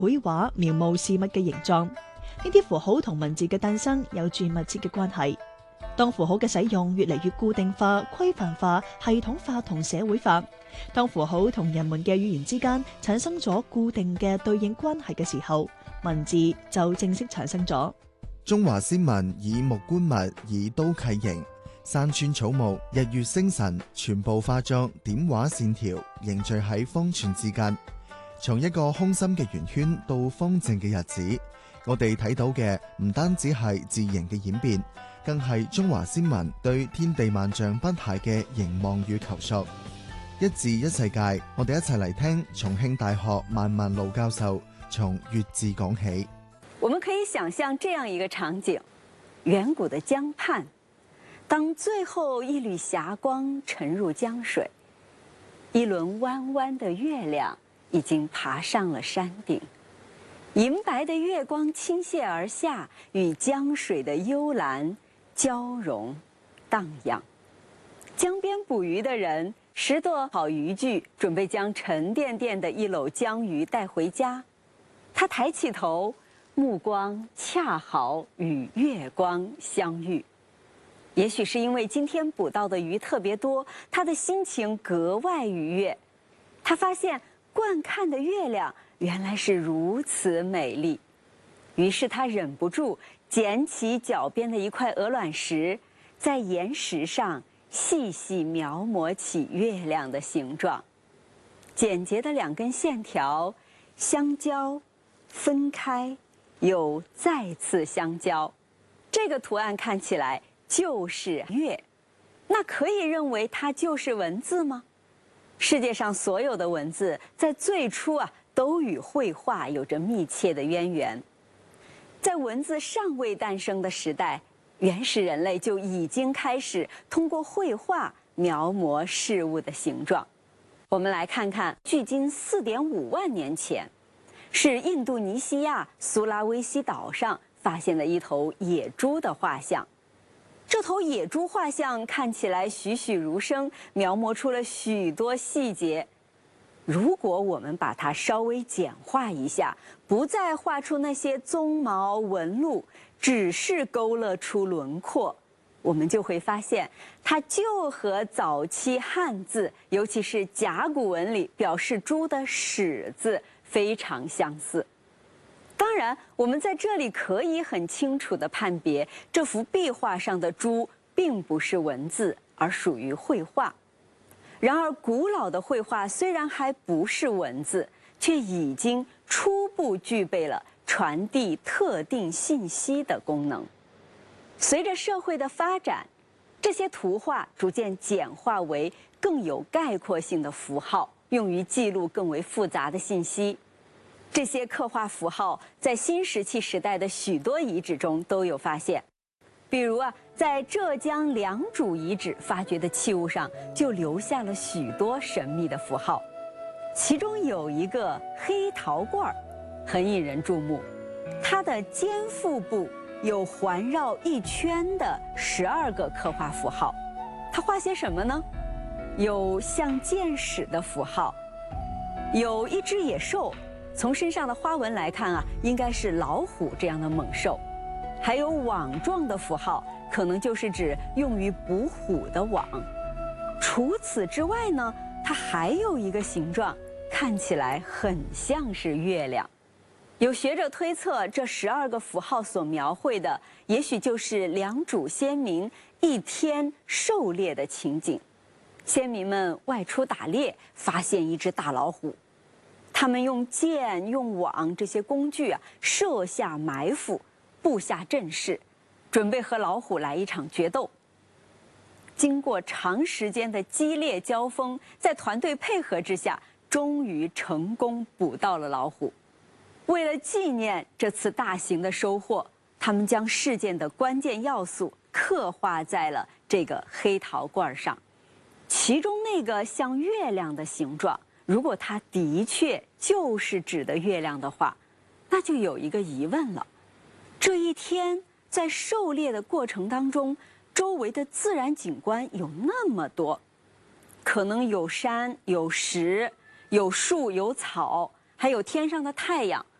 繪畫描摹事物嘅形狀。呢啲符號同文字嘅誕生有住密切嘅關係。當符號嘅使用越嚟越固定化、規範化、系統化同社會化，當符號同人們嘅語言之間產生咗固定嘅對應關係嘅時候，文字就正式產生咗。 中華先民以木觀物，以刀契形，山川草木、日月星辰，全部化作點畫線條，凝聚喺方寸之間。從一個空心嘅圓圈到方正嘅日子，我哋睇到嘅唔單止係字形嘅演變，更係中華先民對天地萬象不懈嘅凝望與求索。一字一世界，我哋一齊嚟聽重慶大學萬萬路教授從粵字講起。 我們可以想象這樣一個場景：遠古的江畔，當最後一縷霞光沉入江水，一輪彎彎的月亮已經爬上了山頂，銀白的月光傾瀉而下，與江水的幽藍交融蕩漾。江邊捕魚的人拾掇好漁具，準備將沉甸甸的一簍江魚帶回家。他抬起頭，目光恰好與月光相遇。也許是因為今天捕到的魚特別多，他的心情格外愉悅。他發現觀看的月亮原來是如此美麗，於是他忍不住撿起腳邊的一塊鵝卵石，在岩石上細細描摹起月亮的形狀。簡潔的兩根線條相交、分開，又再次相交，這個圖案看起來就是月。那可以認為它就是文字嗎？世界上所有的文字在最初都與繪畫有着密切的淵源。在文字尚未誕生的時代，原始人類就已經開始通過繪畫描摹事物的形狀。我們來看看，距今4.5萬年前，是印度尼西亞蘇拉威西島上發現的一頭野豬的畫像。這頭野豬畫像看起來栩栩如生，描摹出了許多細節。如果我們把它稍微簡化一下，不再畫出那些鬃毛紋路，只是勾勒出輪廓，我們就會發現，它就和早期漢字，尤其是甲骨文裡表示豬的始字非常相似。當然，我們在這裡可以很清楚地判別，這幅壁畫上的豬並不是文字，而屬於繪畫。然而，古老的繪畫雖然還不是文字，卻已經初步具備了傳遞特定信息的功能。隨着社會的發展，這些圖畫逐漸簡化為更有概括性的符號，用於記錄更為複雜的信息。這些刻畫符號在新石器時代的許多遺址中都有發現，比如在浙江良渚遺址發掘的器物上就留下了許多神秘的符號，其中有一個黑陶罐，很引人注目。它的肩腹部有環繞一圈的12個刻畫符號，它畫些什麼呢？有像箭矢的符號，有一隻野獸。從身上的花紋來看應該是老虎這樣的猛獸，還有網狀的符號，可能就是指用於捕虎的網。除此之外呢，它還有一個形狀，看起來很像是月亮。有學者推測，這12個符號所描繪的，也許就是良渚先民一天狩獵的情景。先民們外出打獵，發現一隻大老虎。他們用箭、用網這些工具設下埋伏，布下陣勢，準備和老虎來一場決鬥。經過長時間的激烈交鋒，在團隊配合之下，終於成功捕到了老虎。為了紀念這次大型的收穫，他們將事件的關鍵要素刻畫在了這個黑陶罐上，其中那個像月亮的形狀，如果它的確就是指的月亮的話，那就有一個疑問了：這一天在狩獵的過程當中，周圍的自然景觀有那麼多，可能有山、有石、有樹、有草，還有天上的太陽。